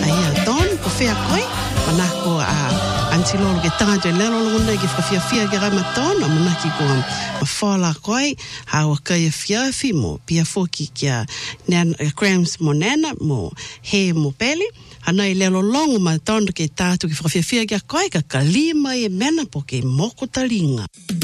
ia don ko fea koi mana ko antilo ke tanga te lelo ngona ke fia ke ramaton mana ki ko fala koi ha ka fia fimo pia foki kia nan grams monena mo he mo peli ana lelo longo ma ton ke tatu ke fia ke koi ka kalima e mena po ke moko talinga